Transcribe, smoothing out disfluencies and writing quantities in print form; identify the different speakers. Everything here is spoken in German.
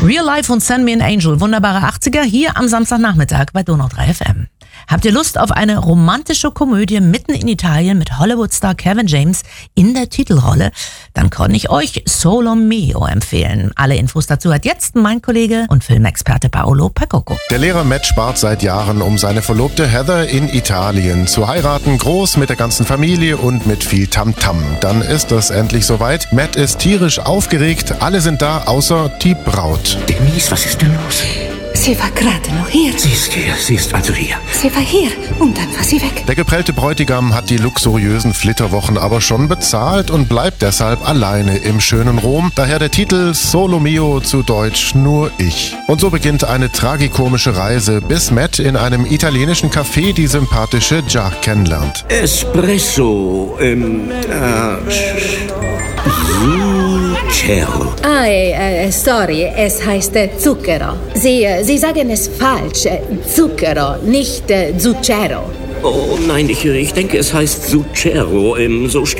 Speaker 1: Real Life und Send Me an Angel, wunderbare 80er, hier am Samstagnachmittag bei Donau 3 FM. Habt ihr Lust auf eine romantische Komödie mitten in Italien mit Hollywood-Star Kevin James in der Titelrolle? Dann kann ich euch Solo Mio empfehlen. Alle Infos dazu hat jetzt mein Kollege und Filmexperte Paolo Pacocco.
Speaker 2: Der Lehrer Matt spart seit Jahren, um seine Verlobte Heather in Italien zu heiraten. Groß mit der ganzen Familie und mit viel Tamtam. Dann ist es endlich soweit. Matt ist tierisch aufgeregt. Alle sind da, außer die Braut.
Speaker 3: Denise, was ist denn los?
Speaker 4: Sie war gerade noch hier.
Speaker 3: Sie ist also hier.
Speaker 4: Sie war hier und dann war sie weg.
Speaker 2: Der geprellte Bräutigam hat die luxuriösen Flitterwochen aber schon bezahlt und bleibt deshalb alleine im schönen Rom. Daher der Titel Solo Mio, zu Deutsch Nur ich. Und so beginnt eine tragikomische Reise, bis Matt in einem italienischen Café die sympathische Gia kennenlernt.
Speaker 3: Espresso, Zucchero.
Speaker 5: Sorry, es heißt Zucchero. Sie sagen es falsch. Zucchero, nicht Zucchero.
Speaker 3: Oh nein, ich denke, es heißt Zucchero. So